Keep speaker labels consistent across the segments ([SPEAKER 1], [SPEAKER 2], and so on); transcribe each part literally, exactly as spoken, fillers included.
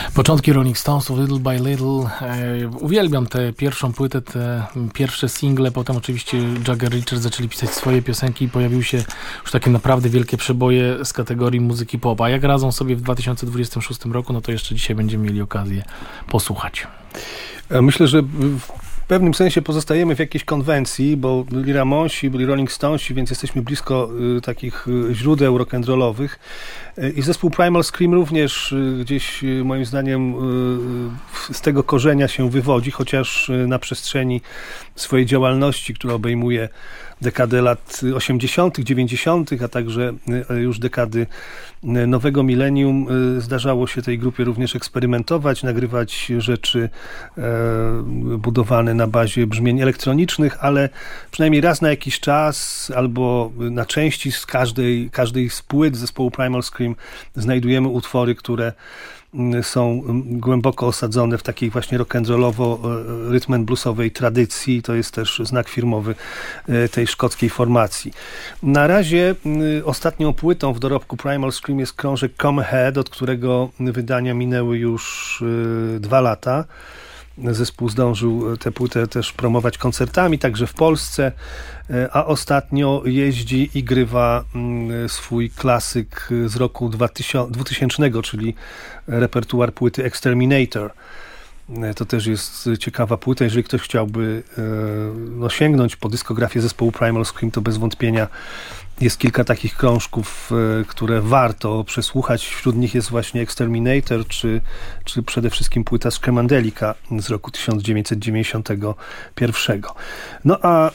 [SPEAKER 1] Początki Rolling Stonesów, Little by Little. E, uwielbiam tę pierwszą płytę, te pierwsze single, potem oczywiście Jagger Richards zaczęli pisać swoje piosenki i pojawiły się już takie naprawdę wielkie przeboje z kategorii muzyki pop. A jak radzą sobie w dwa tysiące dwudziestym szóstym roku, no to jeszcze dzisiaj będziemy mieli okazję posłuchać.
[SPEAKER 2] Myślę, że w pewnym sensie pozostajemy w jakiejś konwencji, bo byli Ramonsi, byli Rolling Stonesi, więc jesteśmy blisko y, takich y, źródeł rock'n'rollowych. Y, I zespół Primal Scream również y, gdzieś y, moim zdaniem y, z tego korzenia się wywodzi, chociaż y, na przestrzeni swojej działalności, która obejmuje dekadę lat osiemdziesiątych, dziewięćdziesiątych, a także y, już dekady y, nowego milenium, y, zdarzało się tej grupie również eksperymentować, nagrywać rzeczy y, budowane na bazie brzmień elektronicznych, ale przynajmniej raz na jakiś czas albo na części z każdej, każdej z płyt zespołu Primal Scream znajdujemy utwory, które są głęboko osadzone w takiej właśnie rock'n'rollowo rhythm and bluesowej tradycji. To jest też znak firmowy tej szkockiej formacji. Na razie ostatnią płytą w dorobku Primal Scream jest krążek Come Ahead, od którego wydania minęły już dwa lata. Zespół zdążył tę płytę też promować koncertami, także w Polsce, a ostatnio jeździ i grywa swój klasyk z roku dwutysięcznego, czyli repertuar płyty Exterminator. To też jest ciekawa płyta. Jeżeli ktoś chciałby no, sięgnąć po dyskografię zespołu Primal Scream, to bez wątpienia jest kilka takich krążków, które warto przesłuchać. Wśród nich jest właśnie Exterminator, czy, czy przede wszystkim płyta Screamandelika z roku tysiąc dziewięćset dziewięćdziesiątego pierwszego. No a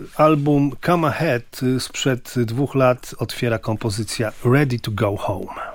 [SPEAKER 2] album Come Ahead sprzed dwóch lat otwiera kompozycja Ready to Go Home.